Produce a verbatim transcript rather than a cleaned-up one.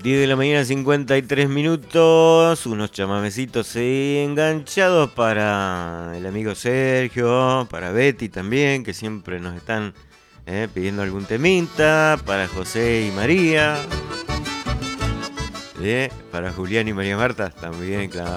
diez de la mañana, cincuenta y tres minutos. Unos chamamecitos enganchados para el amigo Sergio, para Betty también, que siempre nos están eh, pidiendo algún temita. Para José y María. Eh, para Julián y María Marta también, claro.